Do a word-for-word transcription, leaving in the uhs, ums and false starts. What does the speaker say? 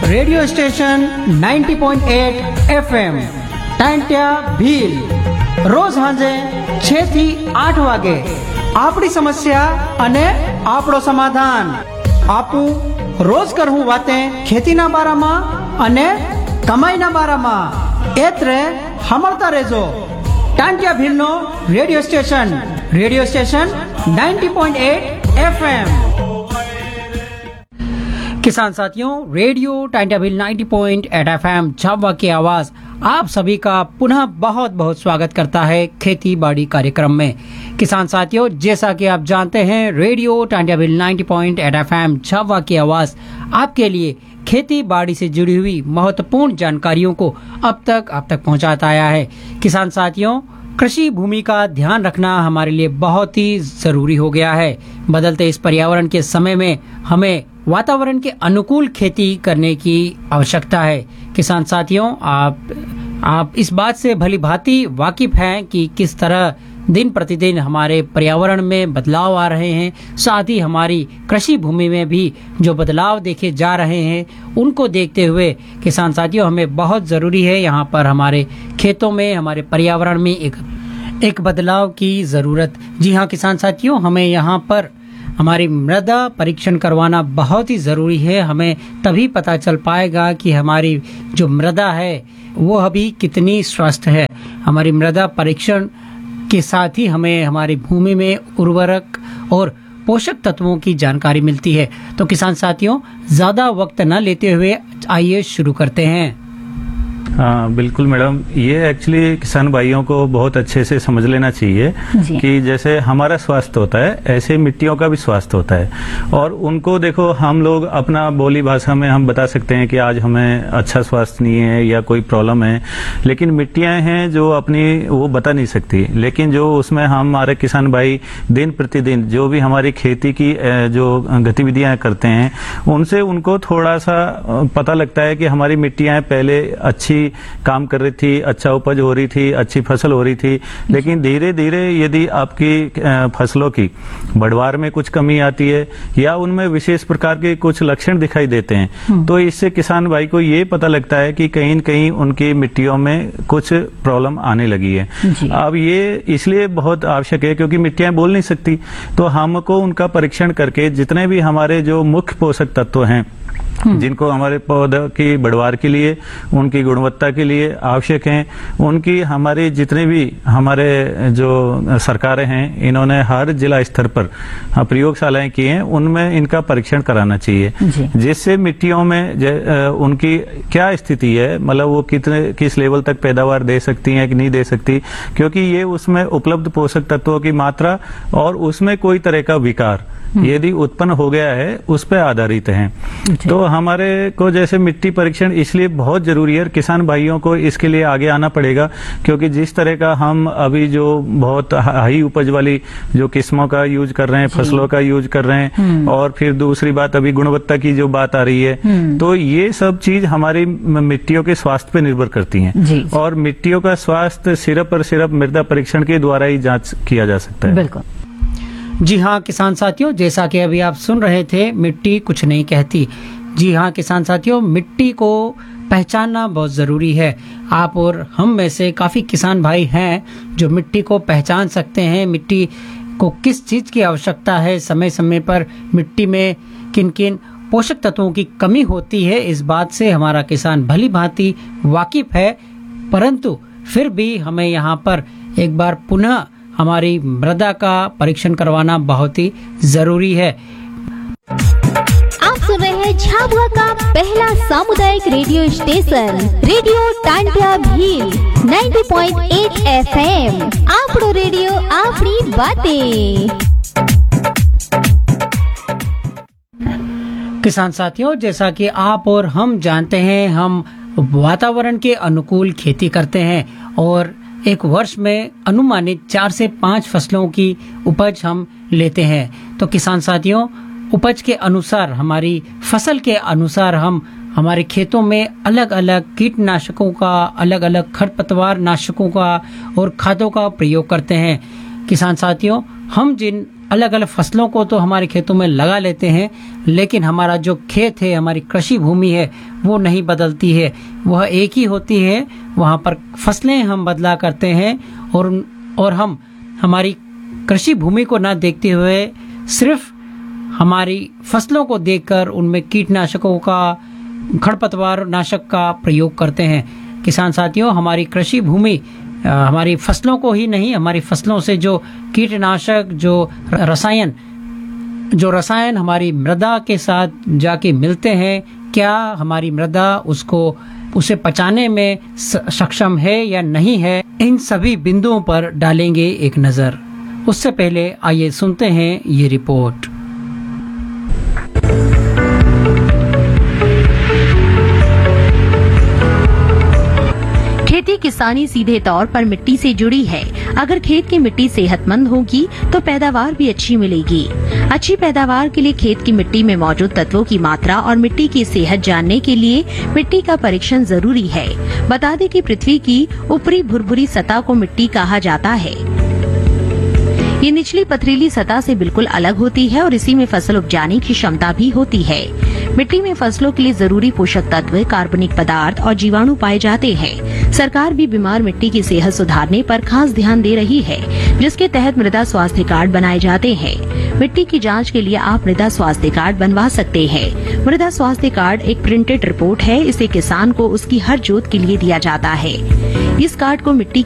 Radio station ninety point eight FM Tantya Bhil रोज સાંજે છ થી આઠ વાગે આપણી સમસ્યા અને આપણો સમાધાન આપું રોજ કરવું વાતે ખેતીના બારામાં અને કમાઈના બારામાં એત્રે સાંભળતા રહેજો Tantya भीलનો radio station radio station ninety point eight FM. किसान साथियों, radio Tantya Bhil ninety point eight FM Jhabua की आवाज आप सभी का पुनः बहुत बहुत स्वागत करता है खेती बाड़ी कार्यक्रम में। किसान साथियों, जैसा कि आप जानते हैं, radio Tantya Bhil ninety point eight FM Jhabua की आवाज आपके लिए खेती बाड़ी से जुड़ी हुई महत्वपूर्ण जानकारियों को अब तक आप तक पहुंचाता आया है। किसान साथियों, कृषि भूमि का ध्यान रखना हमारे लिए बहुत ही जरूरी हो गया है। बदलते इस पर्यावरण के समय में हमें वातावरण के अनुकूल खेती करने की आवश्यकता है। किसान साथियों, आप आप इस बात से भली भांति वाकिफ हैं कि किस तरह दिन प्रतिदिन हमारे पर्यावरण में बदलाव आ रहे हैं, साथ ही हमारी कृषि भूमि में भी जो बदलाव देखे जा रहे हैं, उनको देखते हुए किसान साथियों हमें बहुत ज़रूरी है यहाँ पर हमारे खेतों में, हमारे पर्यावरण में एक एक बदलाव की ज़रूरत। जी हाँ किसान साथियों, हमें यहाँ पर हमारी मृदा परीक्षण करवाना बहुत ही ज़रूरी है। हमें तभी पता चल पाएगा कि हमारी जो मृदा है वो अभी कितनी स्वस्थ है। हमारी मृदा परीक्षण के साथ ही हमें हमारी भूमि में उर्वरक और पोषक तत्वों की जानकारी मिलती है। तो किसान साथियों, ज़्यादा वक्त न लेते हुए आइए शुरू करते हैं। हाँ बिल्कुल मैडम, ये एक्चुअली किसान भाइयों को बहुत अच्छे से समझ लेना चाहिए कि जैसे हमारा स्वास्थ्य होता है ऐसे मिट्टियों का भी स्वास्थ्य होता है। और उनको देखो, हम लोग अपना बोली भाषा में हम बता सकते हैं कि आज हमें अच्छा स्वास्थ्य नहीं है या कोई प्रॉब्लम है, लेकिन मिट्टियां हैं जो अपनी वो बता नहीं सकती। लेकिन जो उसमें हमारे किसान भाई दिन प्रतिदिन जो भी हमारी खेती की जो गतिविधियां करते हैं, उनसे उनको थोड़ा सा पता लगता है कि हमारी मिट्टियां पहले अच्छी काम कर रही थी, अच्छा उपज हो रही थी, अच्छी फसल हो रही थी, लेकिन धीरे धीरे यदि आपकी फसलों की बढ़वार में कुछ कमी आती है या उनमें विशेष प्रकार के कुछ लक्षण दिखाई देते हैं, तो इससे किसान भाई को ये पता लगता है कि कहीं न कहीं उनकी मिट्टियों में कुछ प्रॉब्लम आने लगी है। अब ये इसलिए बहुत आवश्यक है क्योंकि मिट्टियां बोल नहीं सकती, तो हमको उनका परीक्षण करके जितने भी हमारे जो मुख्य पोषक तत्व हैं जिनको हमारे पौधे की बढ़वार के लिए, उनकी गुणवत्ता के लिए आवश्यक हैं, उनकी हमारी जितने भी हमारे जो सरकारें हैं, इन्होंने हर जिला स्तर पर प्रयोगशालाएं की हैं, उनमें इनका परीक्षण कराना चाहिए, जिससे मिट्टियों में उनकी क्या स्थिति है, मतलब वो कितने किस लेवल तक पैदावार दे सकती हैं कि नहीं दे सकती, क्योंकि ये उसमें उपलब्ध पोषक तत्वों की मात्रा और उसमें कोई तरह का विकार यदि उत्पन्न हो गया है उस पर आधारित है। तो हमारे को जैसे मिट्टी परीक्षण इसलिए बहुत जरूरी है, किसान भाइयों को इसके लिए आगे आना पड़ेगा, क्योंकि जिस तरह का हम अभी जो बहुत हाई उपज वाली जो किस्मों का यूज कर रहे हैं, फसलों का यूज कर रहे हैं, और फिर दूसरी बात अभी गुणवत्ता की जो बात आ रही है, तो ये सब चीज हमारी मिट्टियों के स्वास्थ्य पे निर्भर करती हैं। और मिट्टियों का स्वास्थ्य सिर्फ और सिर्फ मृदा परीक्षण के द्वारा ही जांच किया जा सकता है। बिल्कुल। जी हाँ किसान साथियों, जैसा कि अभी आप सुन रहे थे, मिट्टी कुछ नहीं कहती। जी हाँ किसान साथियों, मिट्टी को पहचानना बहुत ज़रूरी है। आप और हम में से काफ़ी किसान भाई हैं जो मिट्टी को पहचान सकते हैं, मिट्टी को किस चीज़ की आवश्यकता है, समय समय पर मिट्टी में किन किन पोषक तत्वों की कमी होती है, इस बात से हमारा किसान भली भांति वाकिफ है। परंतु फिर भी हमें यहाँ पर एक बार पुनः हमारी मृदा का परीक्षण करवाना बहुत ही जरूरी है। आप सुन रहे हैं झाबुआ का पहला सामुदायिक radio station radio Tantya Bhil ninety point eight FM. आपड़ो radio आपनी बातें। किसान साथियों, जैसा कि आप और हम जानते हैं, हम वातावरण के अनुकूल खेती करते हैं और एक वर्ष में अनुमानित चार से पाँच फसलों की उपज हम लेते हैं। तो किसान साथियों, उपज के अनुसार, हमारी फसल के अनुसार हम हमारे खेतों में अलग अलग कीटनाशकों का, अलग अलग खरपतवार नाशकों का और खादों का प्रयोग करते हैं। किसान साथियों, हम जिन अलग अलग फसलों को तो हमारे खेतों में लगा लेते हैं, लेकिन हमारा जो खेत है, हमारी कृषि भूमि है, वो नहीं बदलती है। वह एक ही होती है, वहाँ पर फसलें हम बदला करते हैं और और हम हमारी कृषि भूमि को ना देखते हुए सिर्फ हमारी फसलों को देखकर उनमें कीटनाशकों का, खरपतवार नाशक का प्रयोग करते हैं। किसान साथियों, हमारी कृषि भूमि हमारी फसलों को ही नहीं, हमारी फसलों से जो कीटनाशक, जो रसायन जो रसायन हमारी मृदा के साथ जाके मिलते हैं, क्या हमारी मृदा उसको उसे पचाने में सक्षम है या नहीं है, इन सभी बिंदुओं पर डालेंगे एक नजर। उससे पहले आइए सुनते हैं ये रिपोर्ट। खेती किसानी सीधे तौर पर मिट्टी से जुड़ी है। अगर खेत की मिट्टी सेहतमंद होगी तो पैदावार भी अच्छी मिलेगी। अच्छी पैदावार के लिए खेत की मिट्टी में मौजूद तत्वों की मात्रा और मिट्टी की सेहत जानने के लिए मिट्टी का परीक्षण जरूरी है। बता दें कि पृथ्वी की ऊपरी भुरभुरी सतह को मिट्टी कहा जाता है। ये निचली पथरीली सतह से बिल्कुल अलग होती है और इसी में फसल उपजाने की क्षमता भी होती है। मिट्टी में फसलों के लिए जरूरी पोषक तत्व, कार्बनिक पदार्थ और जीवाणु पाए जाते हैं। सरकार भी बीमार मिट्टी की सेहत सुधारने पर खास ध्यान दे रही है, जिसके तहत मृदा स्वास्थ्य कार्ड बनाए जाते हैं। मिट्टी की जांच के लिए आप मृदा स्वास्थ्य कार्ड बनवा सकते हैं। मृदा स्वास्थ्य कार्ड एक प्रिंटेड रिपोर्ट है। इसे किसान को उसकी हर जोत के लिए दिया जाता है। इस कार्ड को मिट्टी